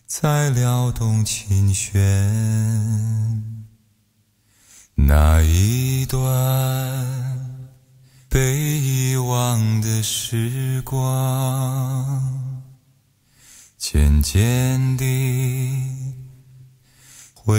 在撩动琴弦，那一段被遗忘的时光，渐渐地